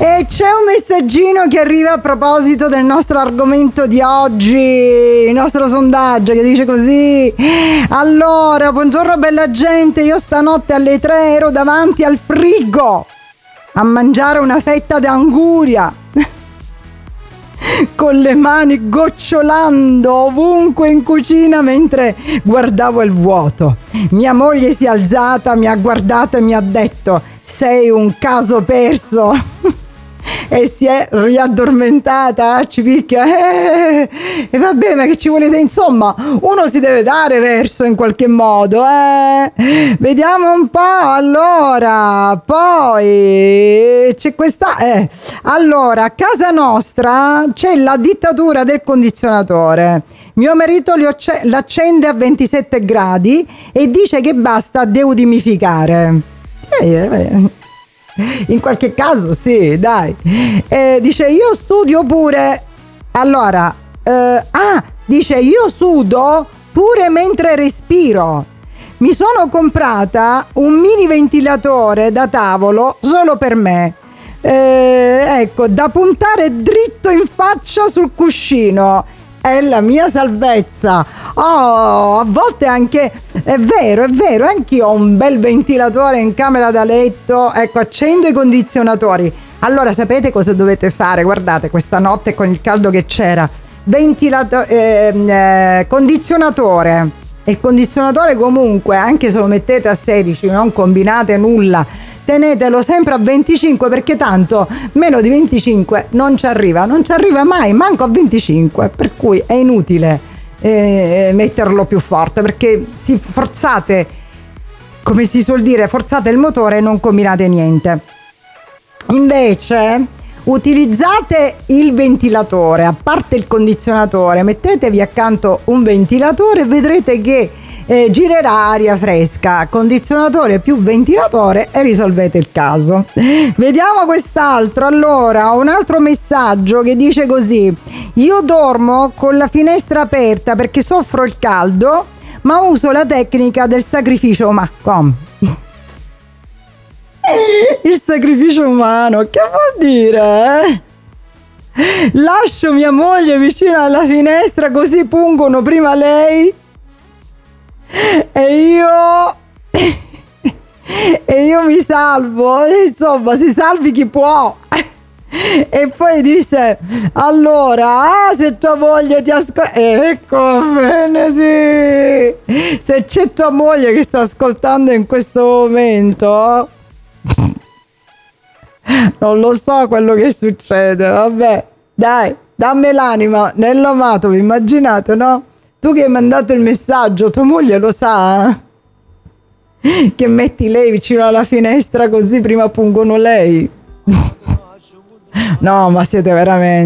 E c'è un messaggino che arriva a proposito del nostro argomento di oggi, il nostro sondaggio, che dice così: allora, buongiorno bella gente, io stanotte alle 3 ero davanti al frigo a mangiare una fetta d'anguria con le mani gocciolando ovunque in cucina mentre guardavo il vuoto. Mia moglie si è alzata, mi ha guardato e mi ha detto: sei un caso perso. E si è riaddormentata, ci picchia, e vabbè, ma che ci volete, insomma, uno si deve dare verso in qualche modo, vediamo un po'. Allora, poi c'è questa, allora, a casa nostra c'è la dittatura del condizionatore. Mio marito l'accende a 27 gradi e dice che basta dehumidificare. In qualche caso sì, dai. Dice io studio pure. Allora, dice io sudo pure mentre respiro. Mi sono comprata un mini ventilatore da tavolo solo per me. Ecco, da puntare dritto in faccia sul cuscino. È la mia salvezza. Oh, a volte anche è vero, anch'io ho un bel ventilatore in camera da letto. Ecco, accendo i condizionatori. Allora, sapete cosa dovete fare? Guardate, questa notte con il caldo che c'era, condizionatore. E il condizionatore comunque, anche se lo mettete a 16, non combinate nulla, tenetelo sempre a 25, perché tanto meno di 25 non ci arriva mai, manco a 25, per cui è inutile metterlo più forte, perché forzate, come si suol dire, forzate il motore e non combinate niente. Invece utilizzate il ventilatore, a parte il condizionatore, mettetevi accanto un ventilatore e vedrete che girerà aria fresca, condizionatore più ventilatore e risolvete il caso. Vediamo quest'altro. Allora, un altro messaggio che dice così: io dormo con la finestra aperta perché soffro il caldo, ma uso la tecnica del sacrificio umano. Il sacrificio umano, che vuol dire? Lascio mia moglie vicino alla finestra così pungono prima lei e io mi salvo, insomma, si salvi chi può. E poi dice: allora, se tua moglie ti ascolta, ecco bene, sì, se c'è tua moglie che sta ascoltando in questo momento, non lo so quello che succede, vabbè, dai, dammi l'anima nell'amato, vi immaginate, no? Tu che hai mandato il messaggio, tua moglie lo sa? Che metti lei vicino alla finestra così prima pungono lei? No, ma siete veramente...